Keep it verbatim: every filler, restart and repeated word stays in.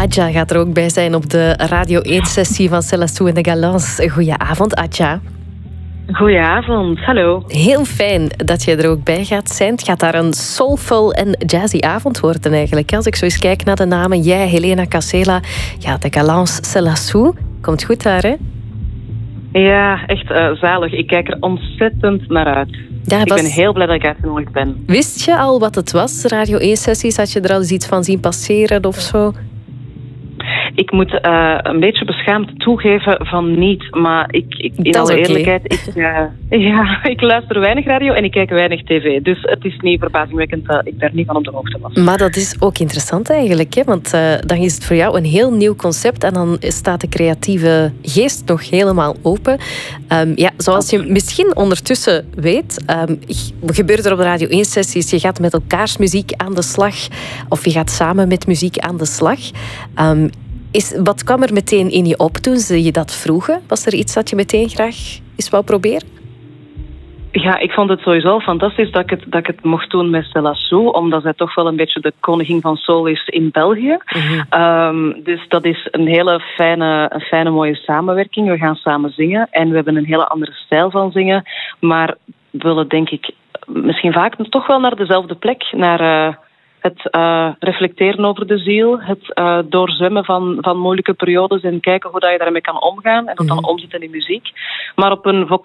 Adja gaat er ook bij zijn op de Radio één-sessie van Céla en de Galants. Goedenavond, Adja. Goedenavond, hallo. Heel fijn dat je er ook bij gaat zijn. Het gaat daar een soulful en jazzy avond worden eigenlijk. Als ik zo eens kijk naar de namen, jij, Helena Casela, ja, de Galants, Céla. Komt goed daar, hè? Ja, echt uh, zalig. Ik kijk er ontzettend naar uit. Ja, ik was... ben heel blij dat ik uitgenodigd ben. Wist je al wat het was, Radio één-sessies? Had je er al eens iets van zien passeren of zo? Ik moet uh, een beetje beschaamd toegeven van niet, maar ik, ik, in alle okay. eerlijkheid, ik, uh, ja, ik luister weinig radio en ik kijk weinig tv. Dus het is niet verbazingwekkend dat ik daar niet van op de hoogte was. Maar dat is ook interessant eigenlijk, hè? Want uh, dan is het voor jou een heel nieuw concept en dan staat de creatieve geest nog helemaal open. Um, ja, zoals je misschien ondertussen weet, um, gebeurt er op de Radio één-sessies, je gaat met elkaars muziek aan de slag of je gaat samen met muziek aan de slag. Um, Is, wat kwam er meteen in je op toen ze je dat vroegen? Was er iets dat je meteen graag eens wou proberen? Ja, ik vond het sowieso fantastisch dat ik het, dat ik het mocht doen met Céla, omdat zij toch wel een beetje de koningin van soul is in België. Mm-hmm. Um, dus dat is een hele fijne, een fijne, mooie samenwerking. We gaan samen zingen en we hebben een hele andere stijl van zingen. Maar we willen, denk ik, misschien vaak toch wel naar dezelfde plek, naar... Uh, Het uh, reflecteren over de ziel, het uh, doorzwemmen van, van moeilijke periodes en kijken hoe dat je daarmee kan omgaan en dat dan omzetten in muziek. Maar op een